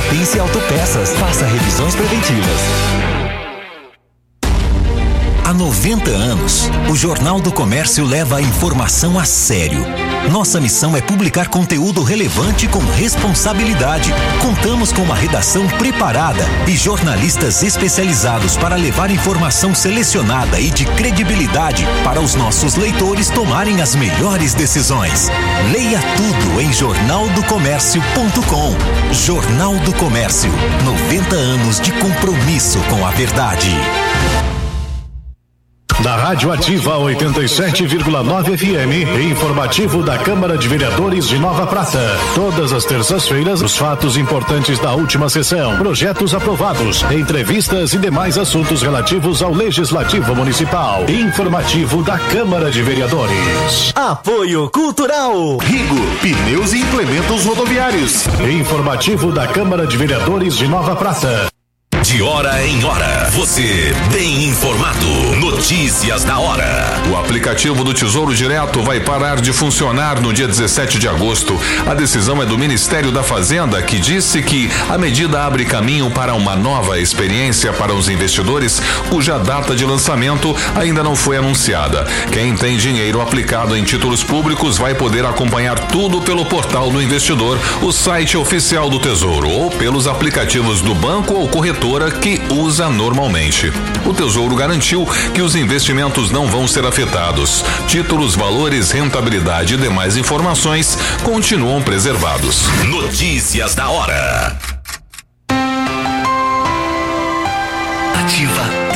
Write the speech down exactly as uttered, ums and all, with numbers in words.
Pertence Autopeças. Faça revisões preventivas. Há noventa anos, o Jornal do Comércio leva a informação a sério. Nossa missão é publicar conteúdo relevante com responsabilidade. Contamos com uma redação preparada e jornalistas especializados para levar informação selecionada e de credibilidade para os nossos leitores tomarem as melhores decisões. Leia tudo em jornal do comércio ponto com. Jornal do Comércio, noventa anos de compromisso com a verdade. Da Rádio Ativa oitenta e sete vírgula nove F M, informativo da Câmara de Vereadores de Nova Prata. Todas as terças-feiras, os fatos importantes da última sessão, projetos aprovados, entrevistas e demais assuntos relativos ao Legislativo Municipal. Informativo da Câmara de Vereadores. Apoio Cultural. Rigo, pneus e implementos rodoviários. Informativo da Câmara de Vereadores de Nova Prata. De hora em hora, você bem informado. Notícias da hora. O aplicativo do Tesouro Direto vai parar de funcionar no dia dezessete de agosto. A decisão é do Ministério da Fazenda, que disse que a medida abre caminho para uma nova experiência para os investidores, cuja data de lançamento ainda não foi anunciada. Quem tem dinheiro aplicado em títulos públicos vai poder acompanhar tudo pelo portal do investidor, o site oficial do Tesouro, ou pelos aplicativos do banco ou corretora que usa normalmente. O Tesouro garantiu que os investimentos não vão ser afetados. Títulos, valores, rentabilidade e demais informações continuam preservados. Notícias da hora. Ativa